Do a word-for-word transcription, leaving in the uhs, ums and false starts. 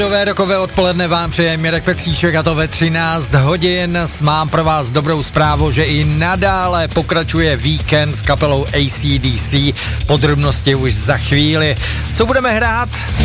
Dobré rokové odpoledne vám přeje Mirek Petříček a to ve třináct hodin. Mám pro vás dobrou zprávu, že i nadále pokračuje víkend s kapelou A C D C. Podrobnosti už za chvíli. Co budeme hrát?